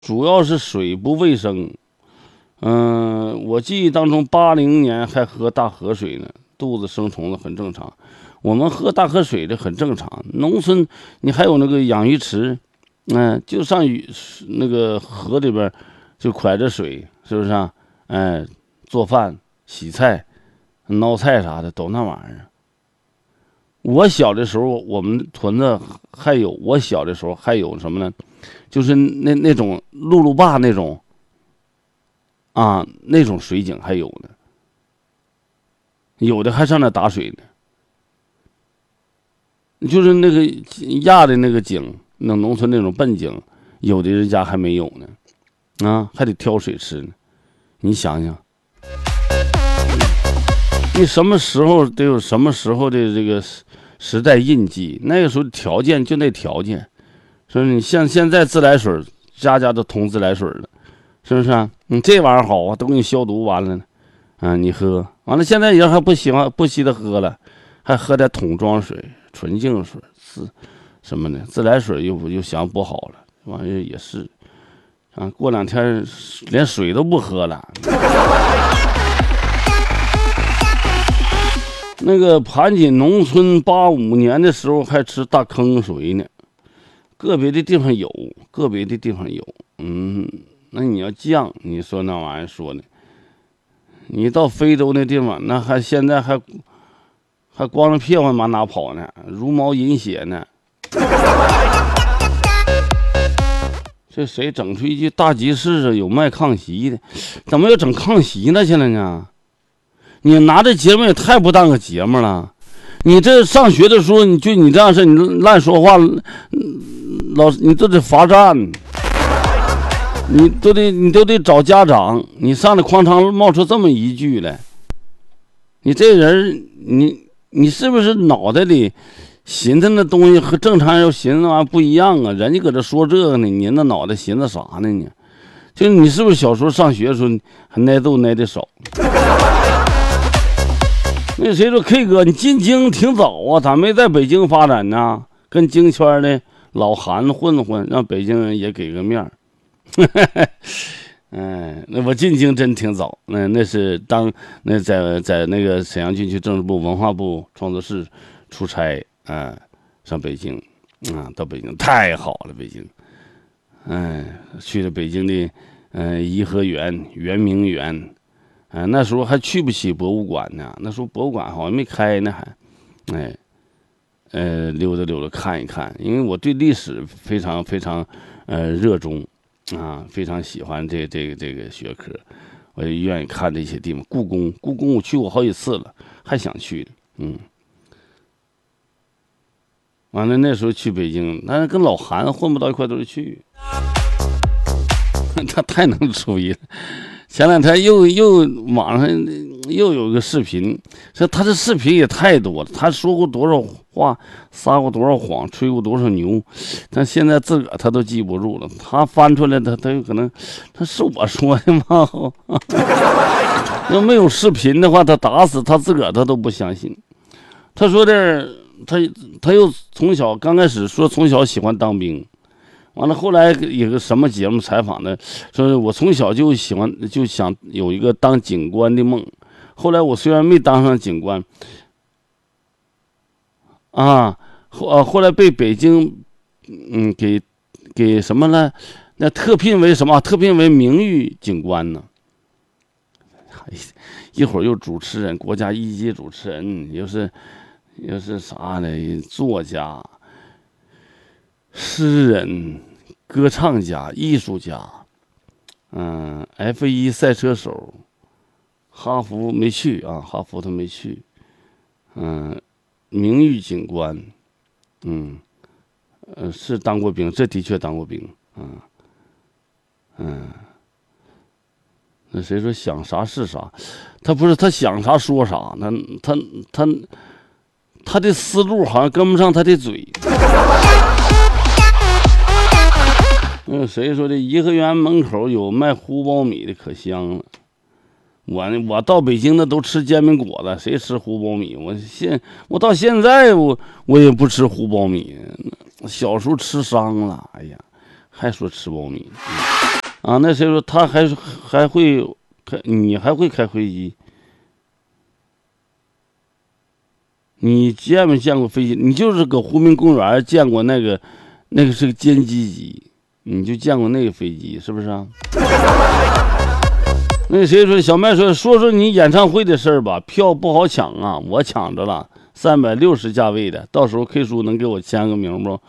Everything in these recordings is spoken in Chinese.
主要是水不卫生。我记忆当中80年还喝大河水呢，肚子生虫子很正常。我们喝大河水的很正常。农村你还有那个养鱼池，就上那个河里边就蒯着水，是不是啊？做饭、洗菜、捞菜啥的都那玩意儿。我小的时候，我们屯子我小的时候还有什么呢？就是那种露坝那种。那种水井还有呢，有的还上那打水呢，就是那个压的那个井，那农村那种笨井，有的人家还没有呢，还得挑水吃呢。你想想，你什么时候得有什么时候的这个时代印记？那个时候条件就那条件，所以你像现在自来水，家家都通自来水了。是不是啊？这玩意儿好啊，都给你消毒完了呢，你喝完了，现在人还不稀得喝了，还喝点桶装水、纯净水、什么的，自来水又想不好了，玩意儿也是，过2天连水都不喝了。那个盘锦农村85年的时候还吃大坑水呢，个别的地方有，那你要降，你说那玩意儿说的，你到非洲那地方，那现在还光着屁股往哪跑呢？茹毛饮血呢。这谁整出一句大集市上有卖炕席的？怎么又整炕席那去了呢？你拿这节目也太不当个节目了。你这上学的时候，你这样式，你乱说话，你都得罚站。你都得找家长，你上来哐当冒出这么一句来，你这人，你是不是脑袋里寻思那东西和正常人寻思那玩意儿不一样啊？人家搁这说这个呢，你那脑袋寻思啥呢？就是你是不是小时候上学的时候还挨揍挨的少？那谁说 K 哥你进京挺早啊，咋没在北京发展呢？跟京圈的老韩混，让北京人也给个面儿。那我进京真挺早，那是在那个沈阳军区政治部文化部创作室出差，上北京，到北京太好了，北京，去了北京的颐和园、圆明园，那时候还去不起博物馆呢，那时候博物馆好像没开呢还，溜达看一看，因为我对历史非常非常热衷。非常喜欢这个学科，我就愿意看这些地方。故宫我去过好几次了，还想去呢。完了那时候去北京，但是跟老韩混不到一块都去，他太能吹了。前2天又网上又有个视频，说他这视频也太多了，他说过多少话，撒过多少谎，吹过多少牛，但现在自个儿他都记不住了。他翻出来他有可能，他是我说的吗？要没有视频的话，他打死他自个儿他都不相信。他说的，他又从小刚开始说从小喜欢当兵。完了，后来有个什么节目采访的，说我从小就想有一个当警官的梦。后来我虽然没当上警官，后来被北京给什么了？那特聘为什么？特聘为名誉警官呢？一会儿又主持人，国家1级主持人，又是啥呢？作家。诗人、歌唱家、艺术家，F1赛车手，哈佛没去啊，哈佛他没去，名誉警官，是当过兵，这的确当过兵，那谁说想啥是啥？他不是他想啥说啥，他的思路好像跟不上他的嘴。谁说的颐和园门口有卖糊苞米的，可香了。我到北京的都吃煎饼果子，谁吃糊苞米？我到现在我也不吃糊苞米，小时候吃伤了，哎呀，还说吃苞米。 啊，那谁说他还会开？你还会开飞机？你见没见过飞机？你就是搁湖滨公园见过那个是个歼击机，你就见过那个飞机，是不是啊？那谁说小麦说你演唱会的事儿吧，票不好抢啊，我抢着了，360价位的，到时候 K 叔能给我签个名不？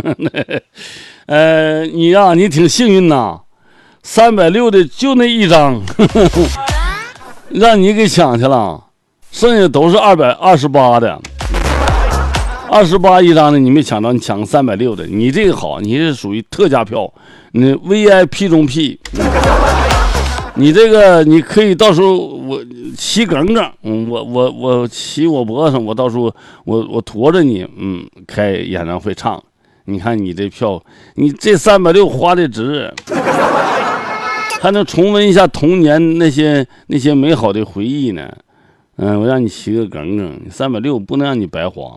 你挺幸运呐，360的就那一张，让你给抢去了。剩下都是228的，28一张的你没抢到，你抢个360的，你这个好，你是属于特价票，你 VIP 中 P，你这个你可以到时候我骑梗，我骑我脖子上，我到时候我驮着你，开演唱会唱，你看你这票，你这360花的值，还能重温一下童年那些美好的回忆呢。我让你骑个梗，360不能让你白花。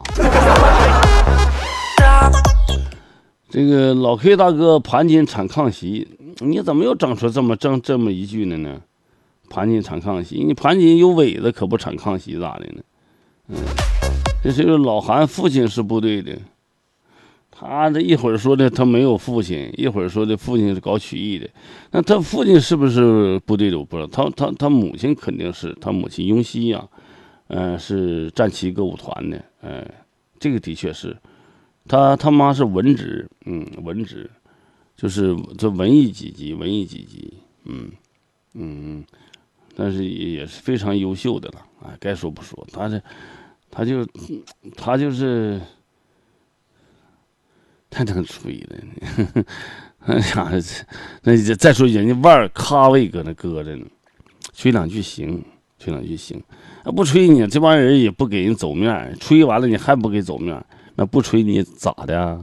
这个老 K 大哥盘锦产炕席，你怎么又整出这么一句呢？盘锦产炕席，你盘锦有尾子可不产炕席咋的呢？这是老韩父亲是部队的，他这一会儿说的他没有父亲，一会儿说的父亲是搞曲艺的，那他父亲是不是部队的我不知道，他母亲肯定是，他母亲雍熙啊，是战旗歌舞团的，这个的确是，他妈是文职，文职，就是这文艺几级，但是也是非常优秀的了，该说不说，他就是太能吹了，那再说人家腕儿咖位搁那搁着呢，吹两句行，不吹你这帮人也不给人走面，吹完了你还不给走面，那不吹你咋的啊？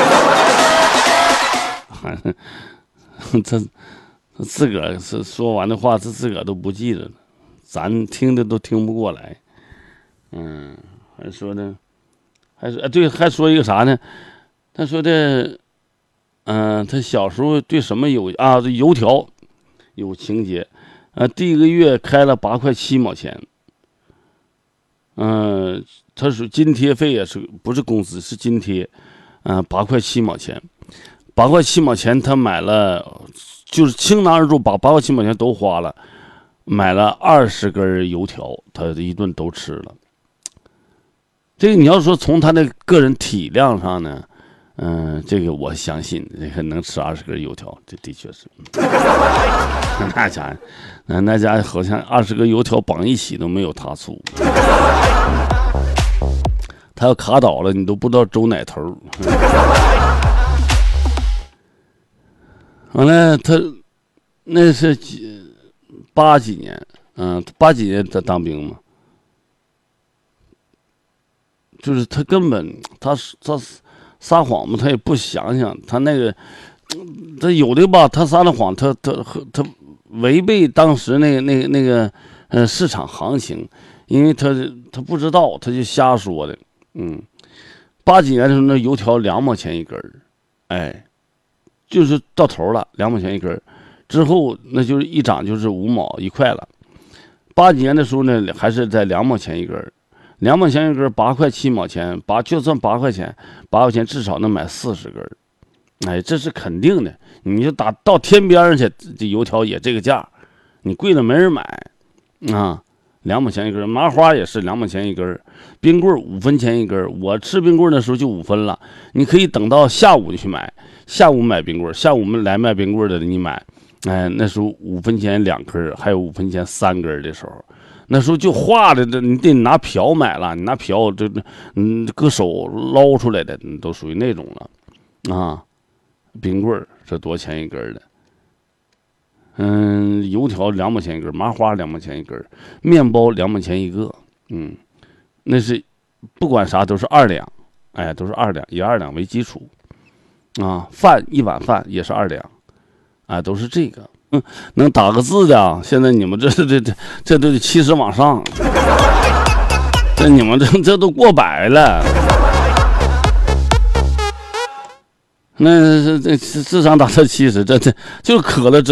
他自个儿是说完的话，他自个儿都不记得了，咱听的都听不过来。还说对，还说一个啥呢？他说的，他小时候对什么对油条有情节，第一个月开了8块7毛钱，他是津贴费也是不是工资是津贴，8块7毛钱，8块7毛钱他买了，就是倾囊而入，把8块7毛钱都花了，买了20根油条，他一顿都吃了。这个你要说从他的个人体量上呢，这个我相信这个能吃20根油条，这的确是。那家好像20根油条绑一起都没有他粗。他要卡倒了，你都不知道周哪头。完了，他那是80几年，80几年他当兵嘛。就是他根本他撒谎嘛，他也不想想，他那个他有的吧，他撒的谎，他违背当时那个市场行情，因为他不知道，他就瞎说的。80几年的时候，那油条2毛钱一根儿，就是到头了，2毛钱一根儿，之后那就是一涨就是5毛1块了。80几年的时候呢，还是在2毛钱一根儿。2毛钱一根，8块7毛钱，就算8块钱至少能买40根，这是肯定的。你就打到天边上去，这油条也这个价，你贵了没人买啊。2毛钱一根，麻花也是2毛钱一根，冰棍5分钱一根。我吃冰棍的时候就5分了，你可以等到下午去买，下午买冰棍，下午我们来卖冰棍的你买，那时候5分钱2根，还有5分钱3根的时候。那时候就化的，你得拿瓢买了，你拿瓢搁手捞出来的，都属于那种了啊。冰棍这多钱一根的？油条2毛钱一根，麻花2毛钱一根，面包2毛钱一个。那是不管啥都是2两，都是2两，以2两为基础啊。饭一碗饭也是2两，都是这个。能打个字的，现在你们这都得70往上，这你们这都过100了，那这智商达到70，这就渴了。